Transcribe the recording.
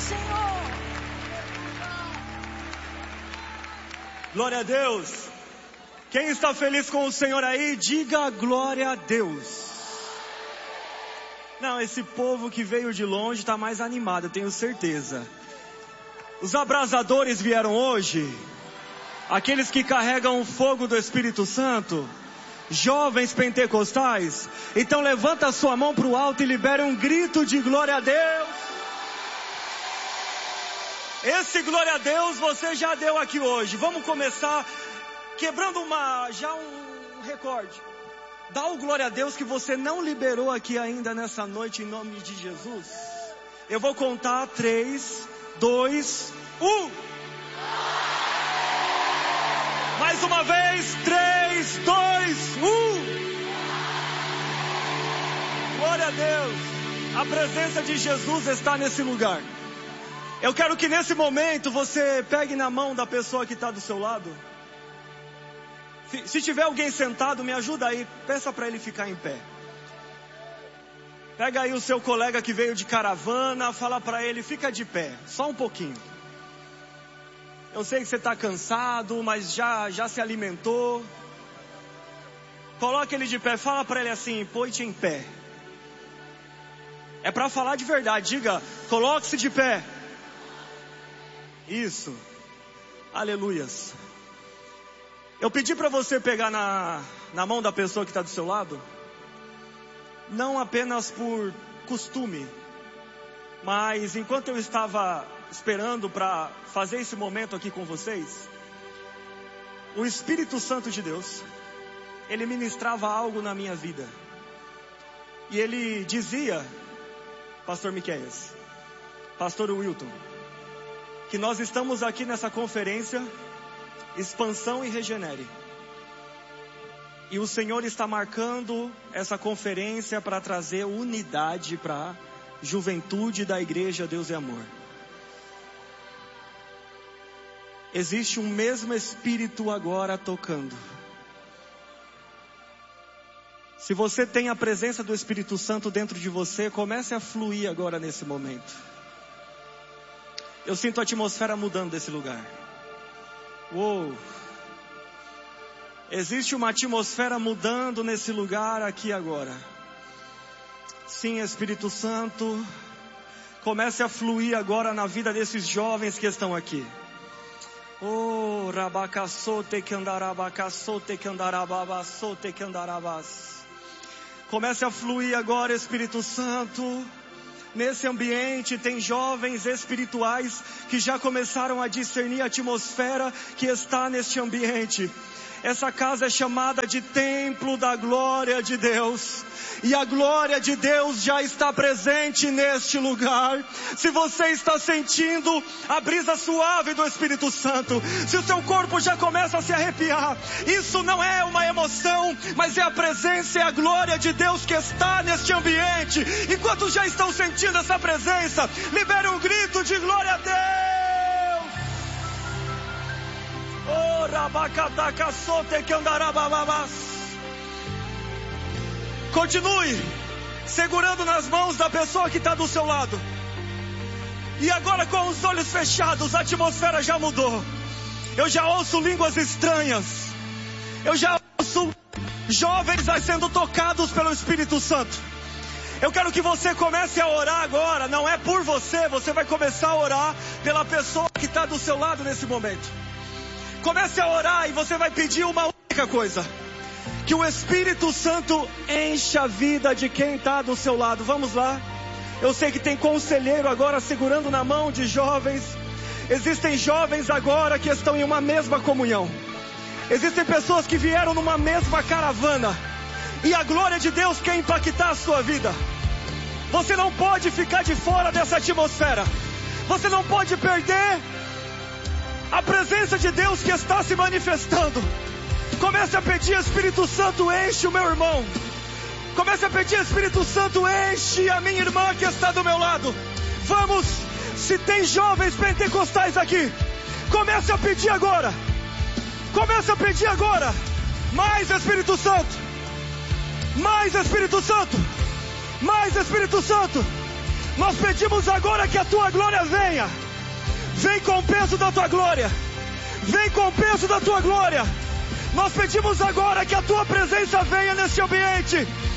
Senhor. Glória a Deus. Quem está feliz com o Senhor aí, diga glória a Deus. Não, esse povo que veio de longe está mais animado, eu tenho certeza. Os abrasadores vieram hoje, aqueles que carregam o fogo do Espírito Santo, jovens pentecostais. Então levanta a sua mão para o alto e libere um grito de glória a Deus. Esse glória a Deus você já deu aqui hoje. Vamos começar quebrando um recorde. Dá o glória a Deus que você não liberou aqui ainda nessa noite, em nome de Jesus. Eu vou contar 3, 2, 1. Mais uma vez, 3, 2, 1. Glória a Deus. A presença de Jesus está nesse lugar. Eu quero que nesse momento você pegue na mão da pessoa que está do seu lado. Se tiver alguém sentado, me ajuda aí, peça para ele ficar em pé. Pega aí o seu colega que veio de caravana, fala para ele, fica de pé, só um pouquinho. Eu sei que você está cansado, mas já se alimentou. Coloca ele de pé, fala para ele assim, põe-te em pé. É para falar de verdade, diga, coloque-se de pé. Isso, aleluias. Eu pedi para você pegar na mão da pessoa que está do seu lado, não apenas por costume, mas enquanto eu estava esperando para fazer esse momento aqui com vocês, o Espírito Santo de Deus, ele ministrava algo na minha vida. E ele dizia, Pastor Miqueias, Pastor Wilton, que nós estamos aqui nessa conferência Expansão e Regenere. E o Senhor está marcando essa conferência para trazer unidade para a juventude da igreja Deus e Amor. Existe um mesmo Espírito agora tocando. Se você tem a presença do Espírito Santo dentro de você, comece a fluir agora nesse momento. Eu sinto a atmosfera mudando desse lugar. Uou! Existe uma atmosfera mudando nesse lugar aqui agora. Sim, Espírito Santo, comece a fluir agora na vida desses jovens que estão aqui. Oh, rabacaçote que andarabacaçote que andarababaçote que andarabas. Comece a fluir agora, Espírito Santo. Nesse ambiente tem jovens espirituais que já começaram a discernir a atmosfera que está neste ambiente. Essa casa é chamada de templo da glória de Deus. E a glória de Deus já está presente neste lugar. Se você está sentindo a brisa suave do Espírito Santo, se o seu corpo já começa a se arrepiar, isso não é uma emoção, mas é a presença e a glória de Deus que está neste ambiente. Enquanto já estão sentindo essa presença, libere um grito de glória a Deus. Oh, rabacataca sote que andarabababas. Continue segurando nas mãos da pessoa que está do seu lado. E agora, com os olhos fechados, a atmosfera já mudou. Eu já ouço línguas estranhas. Eu já ouço jovens sendo tocados pelo Espírito Santo. Eu quero que você comece a orar agora. Não é por você, você vai começar a orar pela pessoa que está do seu lado nesse momento. Comece a orar e você vai pedir uma única coisa: que o Espírito Santo encha a vida de quem está do seu lado. Vamos lá. Eu sei que tem conselheiro agora segurando na mão de jovens. Existem jovens agora que estão em uma mesma comunhão. Existem pessoas que vieram numa mesma caravana. E a glória de Deus quer impactar a sua vida. Você não pode ficar de fora dessa atmosfera. Você não pode perder a presença de Deus que está se manifestando. Comece a pedir: Espírito Santo, enche o meu irmão. Comece a pedir: Espírito Santo, enche a minha irmã que está do meu lado. Vamos, se tem jovens pentecostais aqui, comece a pedir agora. Comece a pedir agora. Mais Espírito Santo. Mais Espírito Santo. Mais Espírito Santo. Nós pedimos agora que a tua glória venha. Vem com o peso da tua glória. Vem com o peso da tua glória. Nós pedimos agora que a tua presença venha nesse ambiente.